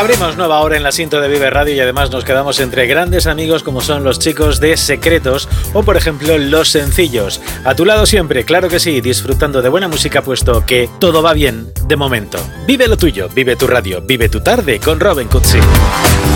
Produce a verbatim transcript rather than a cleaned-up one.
Abrimos nueva hora en la Sinto de Vive Radio y además nos quedamos entre grandes amigos como son los chicos de Secretos o por ejemplo Los Sencillos. A tu lado siempre, claro que sí, disfrutando de buena música puesto que todo va bien de momento. Vive lo tuyo, vive tu radio, vive tu tarde con Robin Cutsi.